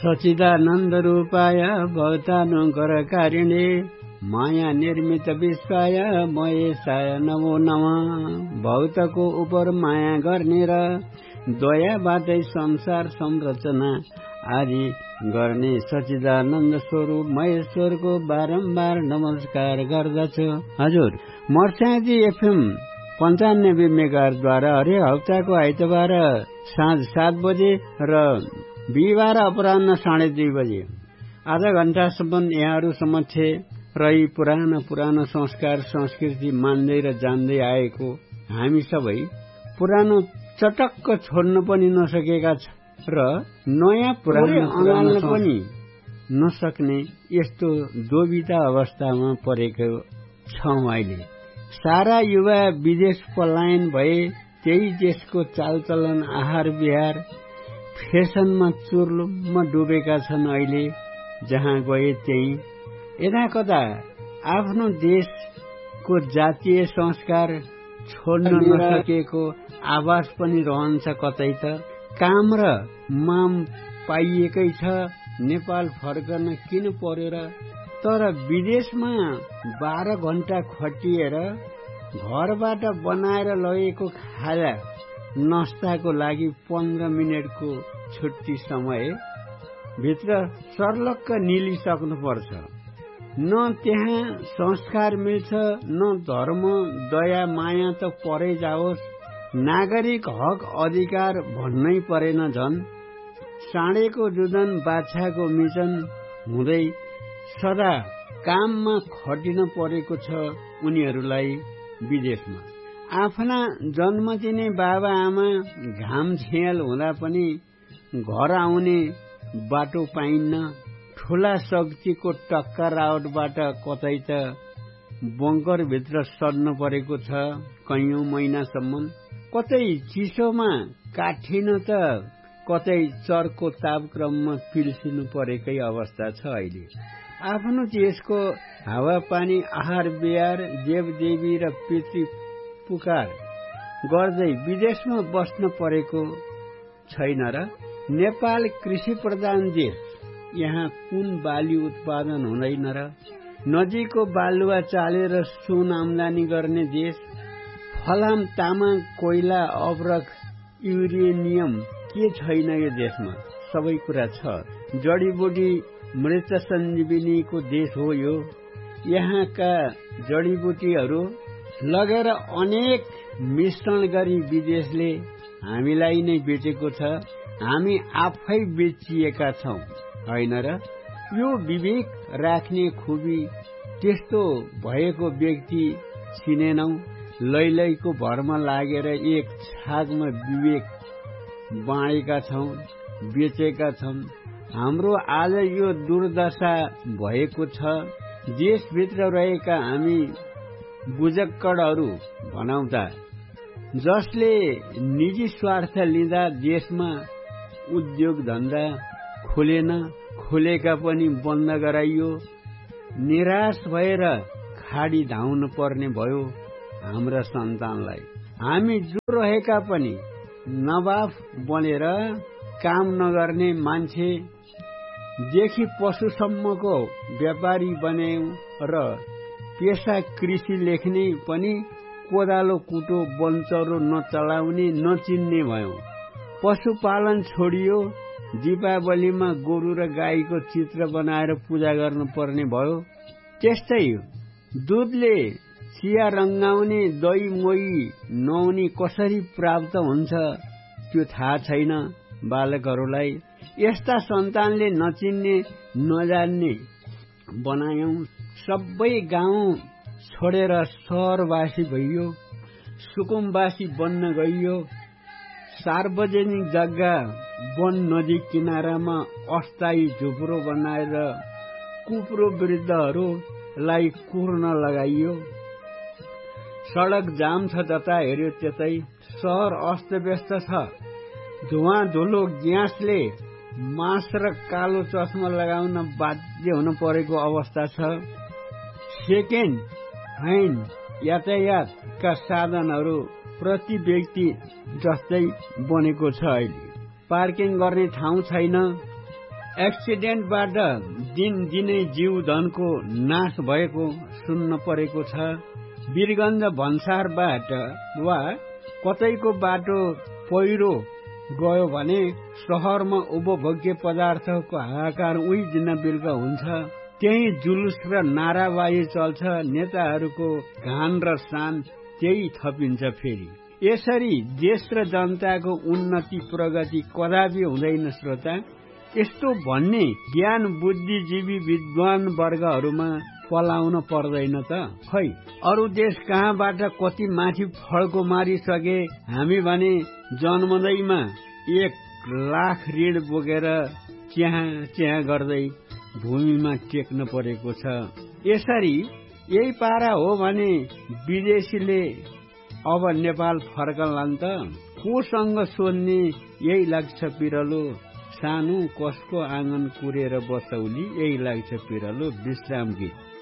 सच्चिदानन्द रूपाय भवतानुग्रहकारिणे माया निर्मित विश्वाय महेशाय नमो नमः। भौतको उपर माया गर्ने र दयाबाटै संसार संरचना आदि गर्ने सच्चिदानन्द स्वरूप महेश्वरको बारम्बार नमस्कार गर्दछु। हजुर, मर्स्याङ्गी एफएम 95 मेगाहर्जद्वारा हरेक हप्ताको आइतबार साँझ 7 बजे र बिहिबार अपराह्न 2:30 बजे आधा घण्टासम्म यहाँहरू समक्ष रही पुरानो संस्कार संस्कृति मान्दै र जान्दै आएको हामी सबै पुरानो चटक्क छोड्न पनि नसकेका र नयाँ पुरानो अँगाल्न पनि नसक्ने यस्तो दोबिता अवस्थामा परेको छौं। अहिले सारा युवा विदेश पलायन भए, त्यही देशको चालचलन आहार विहार फेसनमा चुर्लुममा डुबेका छन्। अहिले जहाँ गए त्यही यता कता आफ्नो देशको जातीय संस्कार छोड्न नसकेको आवाज पनि रहन्छ। कतै त काम र माम पाइएकै छ, नेपाल फर्कन किन पर्यो र? तर विदेशमा 12 घण्टा खटिएर घरबाट बनाएर लगेको खाजा नास्ताको लागि 15 मिनटको छुट्टी समय भित्र सर्लक्क निलिसक्नुपर्छ। न त्यहाँ संस्कार मिल्छ, न धर्म दया माया त परै जाओस्, नागरिक हक अधिकार भन्नै परेन। झन् साँडेको जुदन बाछाको मिचन हुँदै सदा काममा खटिन परेको छ उनीहरूलाई। विदेशमा आफ्ना जन्म दिने बाबा आमा घाम झियाल हुँदा पनि घर आउने बाटो पाइन्न। ठूला शक्तिको टक्करावटबाट कतै त बङ्करभित्र सड्न परेको छ कैयौं महिनासम्म। कतै चिसोमा काठिन त कतै चर्को तापक्रममा पिल्सिनु परेकै अवस्था छ। अहिले आफ्नो देशको हावापानी आहार विहार देवदेवी र पितृ पुकार गर्दै विदेशमा बस्न परेको छैन र? नेपाल कृषि प्रधान देश, यहाँ कुन बाली उत्पादन हुँदैन र? नदीको बालुवा चालेर सुन आम्दानी गर्ने देश, फलाम तामाङ कोइला अब्रक युरेनियम के छैन यो देशमा? सबै कुरा छ। जडीबुटी मृत सञ्जीवनीको देश हो यो। यहाँका जडीबुटीहरू लगेर अनेक मिश्रण गरी विदेशले हामीलाई नै बेचेको छ। हामी आफै बेचिएका छौं, होइन र? यो विवेक राख्ने खुबी त्यस्तो भएको व्यक्ति चिनेनौ। लैलैको भरमा लागेर एक छागमा विवेक बाँडेका छौं, बेचेका छौं। हाम्रो आज यो दुर्दशा भएको छ। देशभित्र रहेका हामी बुजक्कडहरू भनौं त, जसले निजी स्वार्थ लिँदा देशमा उद्योग धन्दा खुलेन, खुलेका पनि बन्द गराइयो। निराश भएर खाडी धाउन पर्ने भयो हाम्रा सन्तानलाई। हामी जो रहेका पनि नवाब बनेर काम नगर्ने मान्छे देखि पशुसम्मको व्यापारी बन्यौं र पेसा कृषि लेख्ने पनि कोदालो कुटो वनचरो नचलाउने नचिन्ने भयौं। पशुपालन छोडियो, दीपावलीमा गोरु र गाईको चित्र बनाएर पूजा गर्नु पर्ने भयो। त्यस्तै दूधले चिया रंगाउने, दही मोही नुहाउने कसरी प्राप्त हुन्छ त्यो थाहा छैन बालकहरूलाई। यस्ता सन्तानले नचिन्ने नजान्ने बनायौं। सबै गाउँ छोडेर सहरवासी भइयो, सुकुम्बासी बन्न गइयो। सार्वजनिक जग्गा वन नदी किनारामा अस्थायी झुप्रो बनाएर कुप्रो वृद्धहरूलाई कुर्न लगाइयो। सडक जाम छ, जता हेर्यो त्यतै। सहर अस्तव्यस्त छ। धुवाँ धुलो ग्यासले मास र कालो चस्मा लगाउन बाध्य हुन परेको अवस्था छ। सेकेन्ड ह्यान्ड यातायातका साधनहरू प्रति व्यक्ति जस्तै बनेको छ। अहिले पार्किङ गर्ने ठाउँ छैन। एक्सिडेन्टबाट दिनदिनै जीवधनको नाश भएको सुन्न परेको छ। वीरगञ्ज भन्सारबाट वा कतैको बाटो पहिरो गयो भने शहरमा उपभोग्य पदार्थको हाहाकार उही दिन बेलुका हुन्छ। त्यही जुलुस र नाराबाजी चल्छ। नेताहरूको घान र सान त्यही थपिन्छ फेरि। यसरी देश र जनताको उन्नति प्रगति कदापि हुँदैन श्रोता। यस्तो भन्ने ज्ञान बुद्धिजीवी विद्वान वर्गहरूमा पलाउन पर्दैन त। खै अरू देश कहाँबाट कति माथि फड्को मारिसके, हामी भने जन्मदैमा 1 लाख ऋण बोकेर च्याहा गर्दै भूमिमा टेक्न परेको छ। यसरी यही पारा हो भने विदेशीले अब नेपाल फर्कलान् त। कोसँग सोध्ने यही लाग्छ पिरलो, सानो कसको आँगन कुरेर बसौली यही लाग्छ पिरलो। विश्राम गीत।